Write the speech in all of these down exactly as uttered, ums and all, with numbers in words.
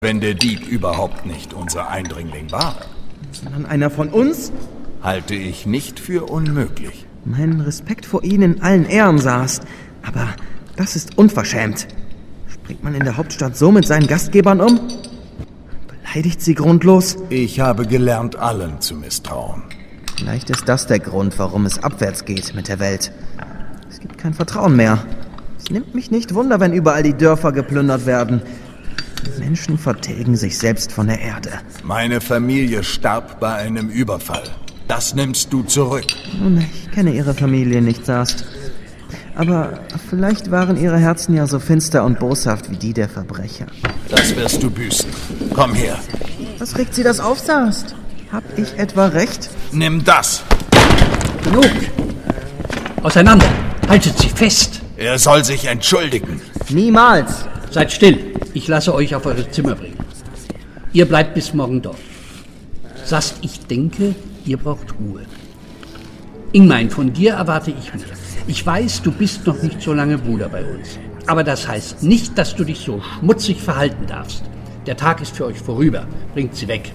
Wenn der Dieb überhaupt nicht unser Eindringling war. Sondern einer von uns? Halte ich nicht für unmöglich. Meinen Respekt vor Ihnen in allen Ehren, Sast. Aber das ist unverschämt. Springt man in der Hauptstadt so mit seinen Gastgebern um? Beleidigt sie grundlos? Ich habe gelernt, allen zu misstrauen. Vielleicht ist das der Grund, warum es abwärts geht mit der Welt. Es gibt kein Vertrauen mehr. Es nimmt mich nicht wunder, wenn überall die Dörfer geplündert werden. Die Menschen vertilgen sich selbst von der Erde. Meine Familie starb bei einem Überfall. Das nimmst du zurück. Nun, ich kenne Ihre Familie nicht, Sast. Aber vielleicht waren Ihre Herzen ja so finster und boshaft wie die der Verbrecher. Das wirst du büßen. Komm her. Was regt Sie das auf, Sast? Hab ich etwa recht? Nimm das. Genug. Auseinander. Haltet sie fest. Er soll sich entschuldigen. Niemals. Seid still. Ich lasse euch auf eure Zimmer bringen. Ihr bleibt bis morgen dort. Sast, ich denke, ihr braucht Ruhe. Ingmein, von dir erwarte ich mehr. Ich weiß, du bist noch nicht so lange Bruder bei uns. Aber das heißt nicht, dass du dich so schmutzig verhalten darfst. Der Tag ist für euch vorüber. Bringt sie weg.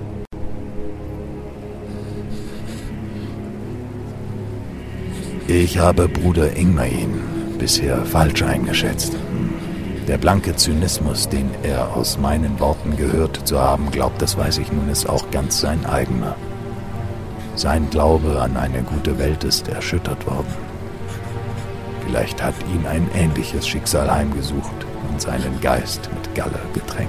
Ich habe Bruder Ingmein bisher falsch eingeschätzt. Der blanke Zynismus, den er aus meinen Worten gehört zu haben glaubt, das weiß ich nun, ist auch ganz sein eigener. Sein Glaube an eine gute Welt ist erschüttert worden. Vielleicht hat ihn ein ähnliches Schicksal heimgesucht und seinen Geist mit Galle getränkt.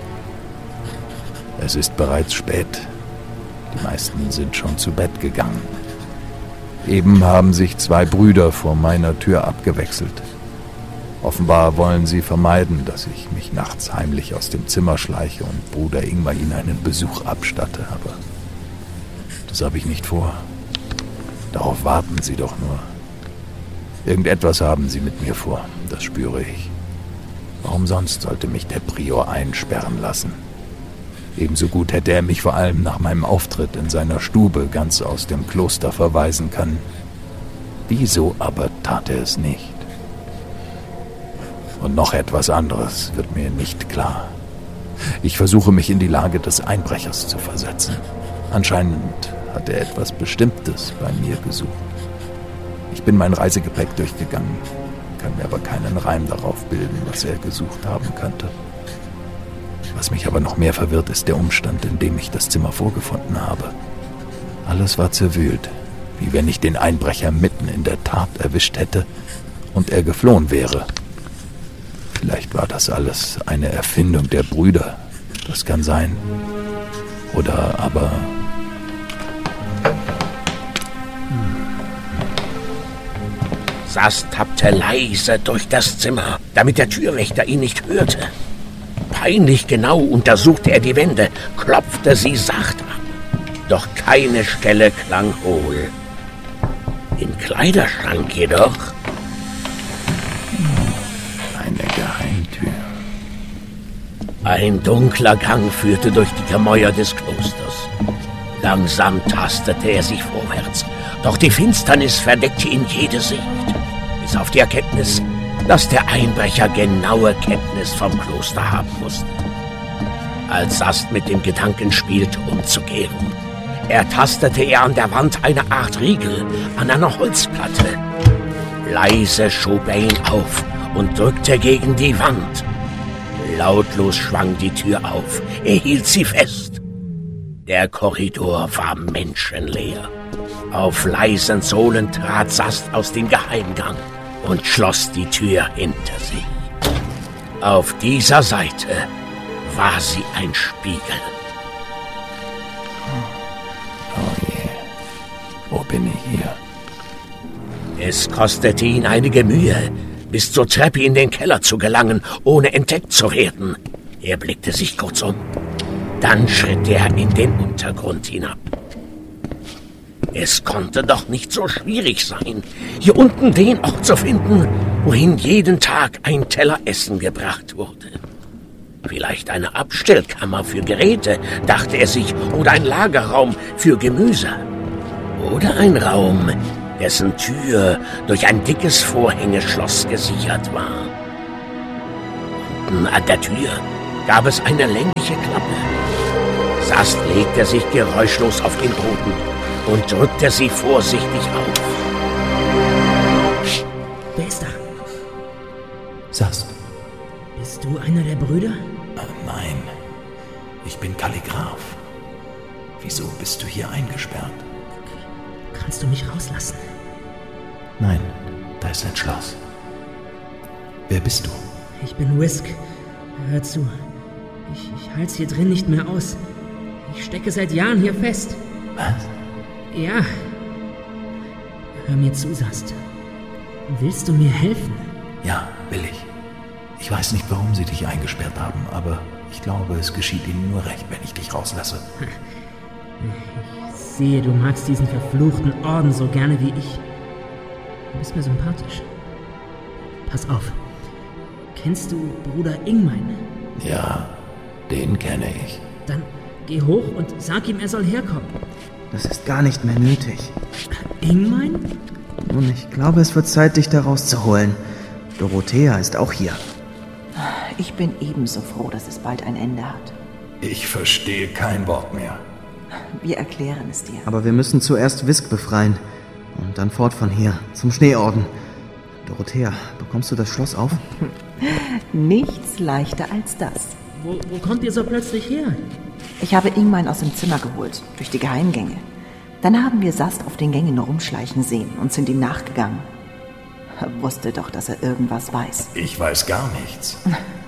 Es ist bereits spät. Die meisten sind schon zu Bett gegangen. Eben haben sich zwei Brüder vor meiner Tür abgewechselt. Offenbar wollen sie vermeiden, dass ich mich nachts heimlich aus dem Zimmer schleiche und Bruder Ingmein einen Besuch abstatte, aber das habe ich nicht vor. Darauf warten sie doch nur. Irgendetwas haben sie mit mir vor, das spüre ich. Warum sonst sollte mich der Prior einsperren lassen? Ebenso gut hätte er mich vor allem nach meinem Auftritt in seiner Stube ganz aus dem Kloster verweisen können. Wieso aber tat er es nicht? Und noch etwas anderes wird mir nicht klar. Ich versuche mich in die Lage des Einbrechers zu versetzen. Anscheinend hat er etwas Bestimmtes bei mir gesucht. Ich bin mein Reisegepäck durchgegangen, kann mir aber keinen Reim darauf bilden, was er gesucht haben könnte. Was mich aber noch mehr verwirrt, ist der Umstand, in dem ich das Zimmer vorgefunden habe. Alles war zerwühlt, wie wenn ich den Einbrecher mitten in der Tat erwischt hätte und er geflohen wäre. Vielleicht war das alles eine Erfindung der Brüder, das kann sein. Oder aber... Sast tappte leise durch das Zimmer, damit der Türwächter ihn nicht hörte. Peinlich genau untersuchte er die Wände, klopfte sie sacht ab. Doch keine Stelle klang hohl. Im Kleiderschrank jedoch... Eine Geheimtür. Ein dunkler Gang führte durch die Gemäuer des Klosters. Langsam tastete er sich vorwärts, doch die Finsternis verdeckte ihm jede Sicht. Bis auf die Erkenntnis, dass der Einbrecher genaue Kenntnis vom Kloster haben musste. Als Sast mit dem Gedanken spielte, umzukehren, ertastete er an der Wand eine Art Riegel an einer Holzplatte. Leise schob er ihn auf und drückte gegen die Wand. Lautlos schwang die Tür auf, er hielt sie fest. Der Korridor war menschenleer. Auf leisen Sohlen trat Sast aus dem Geheimgang und schloss die Tür hinter sich. Auf dieser Seite war sie ein Spiegel. Oh je, wo bin ich hier? Es kostete ihn einige Mühe, bis zur Treppe in den Keller zu gelangen, ohne entdeckt zu werden. Er blickte sich kurz um. Dann schritt er in den Untergrund hinab. Es konnte doch nicht so schwierig sein, hier unten den Ort zu finden, wohin jeden Tag ein Teller Essen gebracht wurde. Vielleicht eine Abstellkammer für Geräte, dachte er sich, oder ein Lagerraum für Gemüse. Oder ein Raum, dessen Tür durch ein dickes Vorhängeschloss gesichert war. Unten an der Tür gab es eine längliche Klappe. Sast legte sich geräuschlos auf den Boden und drückte sie vorsichtig auf. Wer ist da? Sast. Bist du einer der Brüder? Äh, nein, ich bin Kalligraph. Wieso bist du hier eingesperrt? Kannst du mich rauslassen? Nein, da ist ein Schloss. Wer bist du? Ich bin Whisk. Hör zu. Ich, ich halt's hier drin nicht mehr aus. Ich stecke seit Jahren hier fest. Was? Ja. Hör mir zu, Sast. Willst du mir helfen? Ja, will ich. Ich weiß nicht, warum sie dich eingesperrt haben, aber ich glaube, es geschieht ihnen nur recht, wenn ich dich rauslasse. Ich sehe, du magst diesen verfluchten Orden so gerne wie ich. Du bist mir sympathisch. Pass auf. Kennst du Bruder Ingmein? Ja, den kenne ich. Dann geh hoch und sag ihm, er soll herkommen. Das ist gar nicht mehr nötig. Ingmein? Nun, ich glaube, es wird Zeit, dich da rauszuholen. Dorothea ist auch hier. Ich bin ebenso froh, dass es bald ein Ende hat. Ich verstehe kein Wort mehr. Wir erklären es dir. Aber wir müssen zuerst Whisk befreien. Und dann fort von hier, zum Schneeorden. Dorothea, bekommst du das Schloss auf? Nichts leichter als das. Wo, wo kommt ihr so plötzlich her? Ich habe Ingmein aus dem Zimmer geholt, durch die Geheimgänge. Dann haben wir Sast auf den Gängen rumschleichen sehen und sind ihm nachgegangen. Er wusste doch, dass er irgendwas weiß. Ich weiß gar nichts.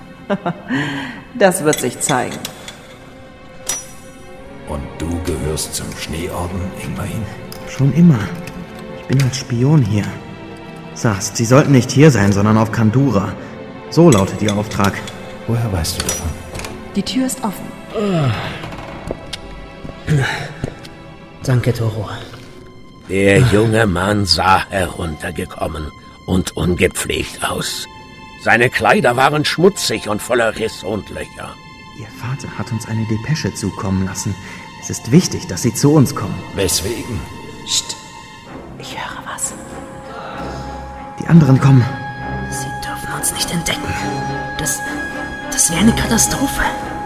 Das wird sich zeigen. Und du gehörst zum Schneeorden, Ingmein? Schon immer. Ich bin als Spion hier. Sast, sie sollten nicht hier sein, sondern auf Kandura. So lautet ihr Auftrag. Woher weißt du davon? Die Tür ist offen. Danke, Toro. Der junge Mann sah heruntergekommen und ungepflegt aus. Seine Kleider waren schmutzig und voller Risse und Löcher. Ihr Vater hat uns eine Depesche zukommen lassen. Es ist wichtig, dass sie zu uns kommen. Weswegen? Psst. Ich höre was. Die anderen kommen. Sie dürfen uns nicht entdecken. Das, das wäre eine Katastrophe.